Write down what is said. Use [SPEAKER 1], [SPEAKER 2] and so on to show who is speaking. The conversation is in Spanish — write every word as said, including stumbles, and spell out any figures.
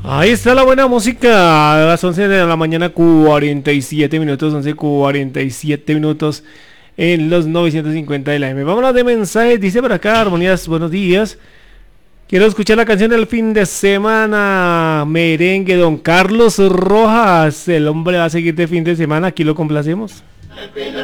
[SPEAKER 1] Ahí está la buena música. A las once de la mañana, cuarenta y siete minutos. once cuarenta y siete minutos en los novecientos cincuenta de la M. Vámonos de mensajes. Dice por acá, Armonías, buenos días. Quiero escuchar la canción del fin de semana. Merengue, don Carlos Rojas. El hombre va a seguir de fin de semana. Aquí lo complacemos.
[SPEAKER 2] El fin de